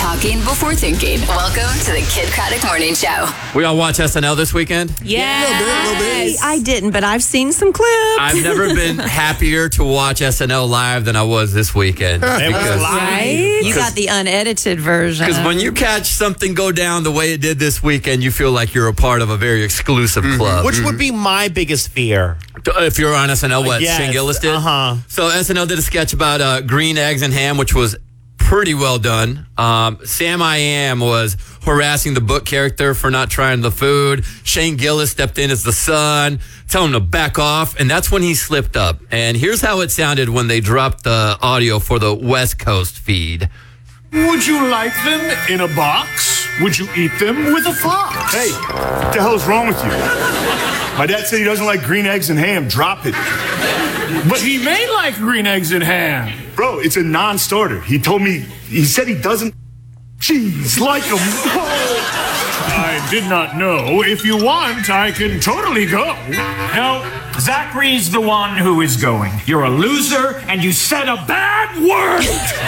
Talking before thinking. Welcome to the Kid Craddock Morning Show. We all watch SNL this weekend? Yes. I didn't, but I've seen some clips. I've never been happier to watch SNL live than I was this weekend. Right? You got the unedited version. Because when you catch something go down the way it did this weekend, you feel like you're a part of a very exclusive club. Which would be my biggest fear. If you're on SNL, what Yes, Shane Gillis did? So SNL did a sketch about green eggs and ham, which was pretty well done. Sam I Am was harassing the book character for not trying the food. Shane Gillis stepped in as the son, telling him to back off, and that's when he slipped up. And here's how it sounded when they dropped the audio for the West Coast feed. Would you like them in a box? Would you eat them with a fork? Hey, what the hell's wrong with you? My dad said he doesn't like green eggs and ham. Drop it. But he may like green eggs and ham. Bro, it's a non-starter. He said he doesn't cheese like them. I did not know. If you want, I can totally go. No, Zachary's the one who is going. You're a loser, and you said a bad word.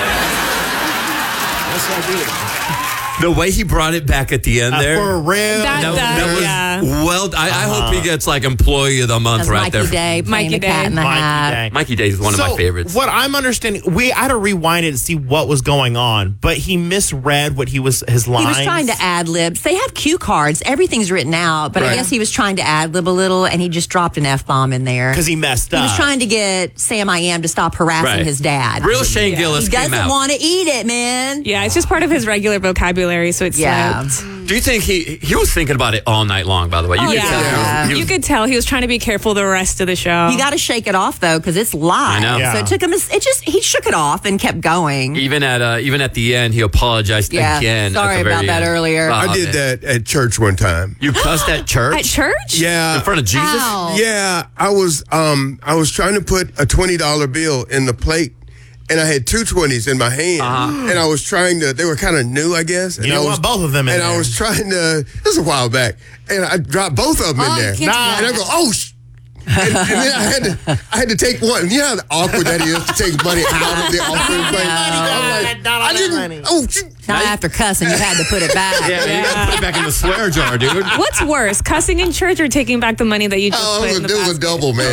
That's what I did. The way he brought it back at the end there. For real. That was well. I hope he gets like Employee of the Month right there. Mikey Day playing the cat in the hat. Mikey Day is one of my favorites. What I'm understanding, I had to rewind it to see what was going on, but he misread what his lines. He was trying to ad-lib. They have cue cards. Everything's written out, but I guess he was trying to ad-lib a little, and he just dropped an F-bomb in there. Because he messed up. He was trying to get Sam I Am to stop harassing his dad. Real Shane Gillis He came doesn't out. want to eat it, man. Yeah, it's just part of his regular vocabulary, so it's Do you think he was thinking about it all night long, by the way? You could tell. You could tell he was trying to be careful the rest of the show. You got to shake it off, though, because it's live. I know. Yeah. So it took him, he shook it off and kept going. Even at the end, he apologized again. Sorry at the about very that end. earlier. Oh, I did that at church one time. You cussed at church? At church? Yeah. In front of Jesus? Ow. Yeah, I was trying to put a $20 bill in the plate, and I had two 20s in my hand, and I was trying to. They were kind of new, I guess. And You I don't was, want both of them in and there. I was trying to. This was a while back, and I dropped both of them in there. can't do And I go, oh. And then I had to take one. You know how awkward that is to take money out of the offering plate. I'm like, I didn't. Oh, Not after cussing, you had to put it back. Yeah, you got to put it back in the swear jar, dude. What's worse, cussing in church or taking back the money that you just put in the it was a basket? double, man.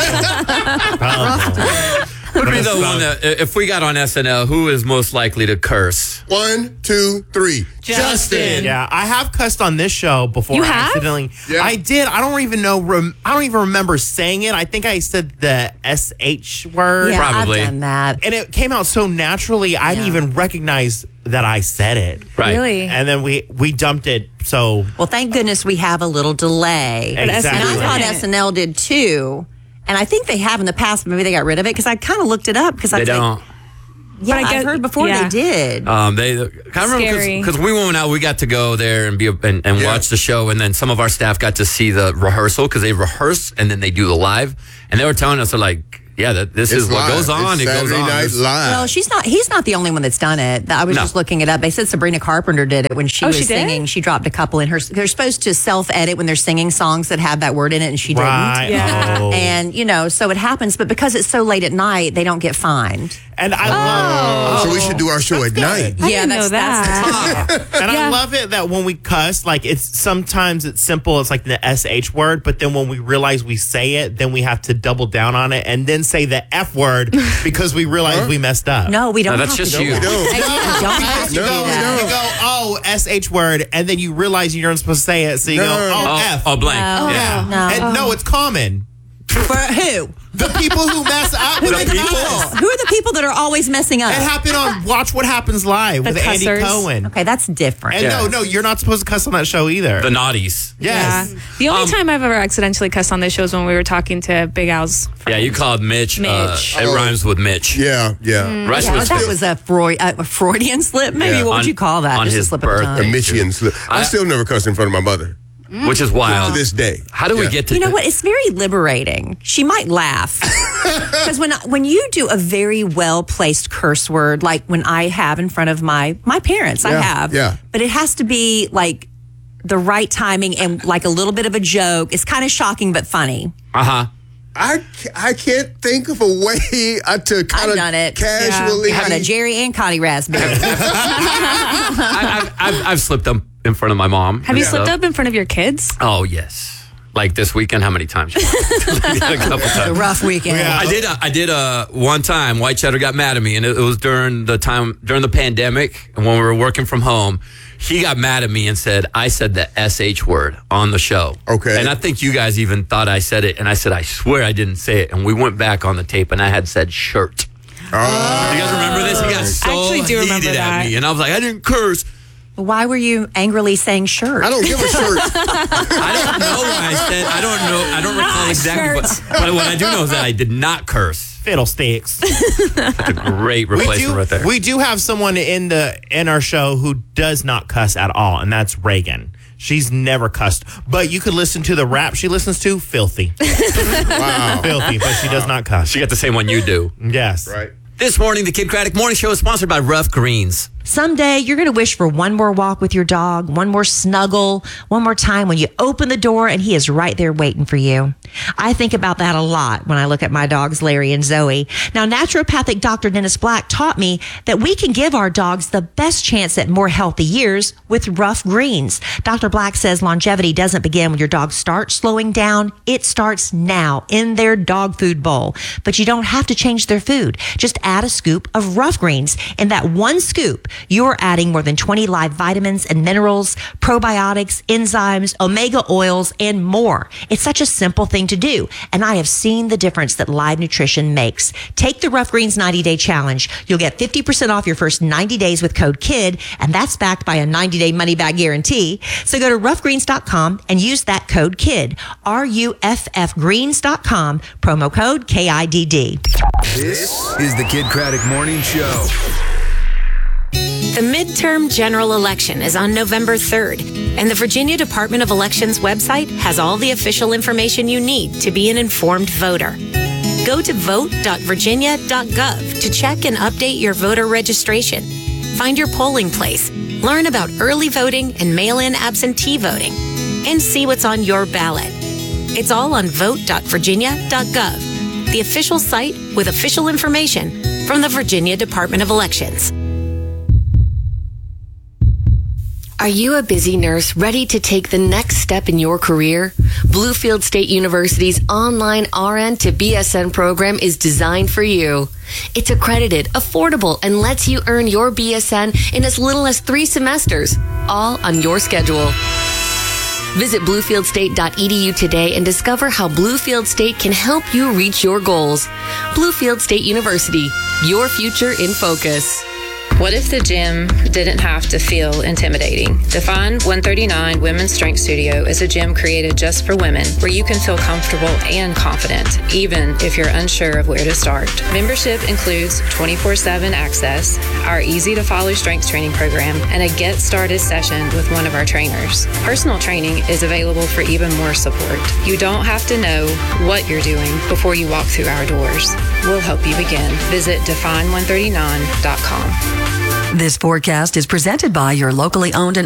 It was Would be the one that, if we got on SNL, who is most likely to curse? 1, 2, 3. Justin. Yeah, I have cussed on this show before. You I have? accidentally. Yeah. I did. I don't even know. I don't even remember saying it. I think I said the SH word. Yeah, Probably. I've done that. And it came out so naturally, I didn't even recognize that I said it. Right. Really? And then we dumped it. So Well, thank goodness we have a little delay. Exactly. And I thought SNL did too. And I think they have in the past, but maybe they got rid of it because I kind of looked it up because They don't. Yeah, But I I've guess- heard before yeah. they did. They kind of Scary. because we went out, we got to go there and watch the show, and then some of our staff got to see the rehearsal because they rehearse and then they do the live, and they were telling us, they're like, yeah, this is what goes on. It's It goes Saturday on. Night Live. Well, he's not the only one that's done it. I was No. just looking it up. They said Sabrina Carpenter did it when she was she did? singing. She dropped a couple in her. They're supposed to self-edit when they're singing songs that have that word in it, and she right. didn't. Yeah. Oh. And, so it happens. But because it's so late at night, they don't get fined. And I love. So we should do our show at night. I didn't know that. And I love it that when we cuss, like sometimes it's simple. It's like the SH word, but then when we realize we say it, then we have to double down on it and then say the F word because we realize we messed up. No, we don't. No, that's have just to do you. that. We don't. Hey, you don't have to You do go, that. you go, oh, SH word, and then you realize you're not supposed to say it, so you go, oh, F. Oh, blank. No. Yeah. No. And no, it's common. For who? The people who mess up with the people? cuss. Who are the people that are always messing up? It happened on Watch What Happens Live The with Andy cussers. Cohen. Okay, that's different. And no, you're not supposed to cuss on that show either. The naughties. Yes. Yeah. The only time I've ever accidentally cussed on this show is when we were talking to Big Al's friend. Yeah, you called Mitch. Mitch. It rhymes with Mitch. Yeah. Rush Yeah, was that was a Freudian slip. Maybe Yeah. what would you call that? on Just his a slip of the birthday. tongue. A Michigan slip. I still never cussed in front of my mother which is wild. to this day. How do we get to You know what? It's very liberating. She might laugh because when you do a very well placed curse word, like when I have in front of my parents, I have. Yeah. But it has to be like the right timing and like a little bit of a joke. It's kind of shocking but funny. I can't think of a way to kind I've of done it. casually. In front of Jerry and Connie Raspberry. Have I've slipped up in front of my mom. Have you slipped up in front of your kids? Oh, yes. Like this weekend, how many times? A couple times. A rough weekend. Yeah. I did one time. White Cheddar got mad at me, and it was during the pandemic, and when we were working from home. He got mad at me and said I said the SH word on the show. Okay. And I think you guys even thought I said it, and I said I swear I didn't say it. And we went back on the tape, and I had said shirt. Oh. You guys remember this? He got so I actually do remember heated that. at me, and I was like, I didn't curse. Why were you angrily saying shirt? I don't give a shirt. I don't know why I said. I don't know. I don't recall exactly. But what I do know is that I did not curse. Fiddlesticks. That's a great replacement right there. We do have someone in our show who does not cuss at all, and that's Reagan. She's never cussed, but you could listen to the rap she listens to. Filthy, Wow. filthy, but she does not cuss. She got the same one you do. Yes, Right. This morning, the Kid Craddock Morning Show is sponsored by Rough Greens. Someday you're going to wish for one more walk with your dog, one more snuggle, one more time when you open the door and he is right there waiting for you. I think about that a lot when I look at my dogs, Larry and Zoe. Now, naturopathic Dr. Dennis Black taught me that we can give our dogs the best chance at more healthy years with Rough Greens. Dr. Black says longevity doesn't begin when your dog starts slowing down. It starts now in their dog food bowl. But you don't have to change their food. Just add a scoop of Rough Greens. In that one scoop, you're adding more than 20 live vitamins and minerals, probiotics, enzymes, omega oils, and more. It's such a simple thing to do, and I have seen the difference that live nutrition makes. Take the Rough Greens 90-day challenge. You'll get 50% off your first 90 days with code KID, and that's backed by a 90-day money-back guarantee. So go to roughgreens.com and use that code KID, RUFFgreens.com, promo code KIDD. This is the Kid Craddock Morning Show. The midterm general election is on November 3rd, and the Virginia Department of Elections website has all the official information you need to be an informed voter. Go to vote.virginia.gov to check and update your voter registration. Find your polling place, learn about early voting and mail-in absentee voting, and see what's on your ballot. It's all on vote.virginia.gov, the official site with official information from the Virginia Department of Elections. Are you a busy nurse ready to take the next step in your career? Bluefield State University's online RN to BSN program is designed for you. It's accredited, affordable, and lets you earn your BSN in as little as 3 semesters, all on your schedule. Visit bluefieldstate.edu today and discover how Bluefield State can help you reach your goals. Bluefield State University, your future in focus. What if the gym didn't have to feel intimidating? Define 139 Women's Strength Studio is a gym created just for women where you can feel comfortable and confident, even if you're unsure of where to start. Membership includes 24/7 access, our easy-to-follow strength training program, and a Get Started session with one of our trainers. Personal training is available for even more support. You don't have to know what you're doing before you walk through our doors. We'll help you begin. Visit define139.com. This forecast is presented by your locally owned and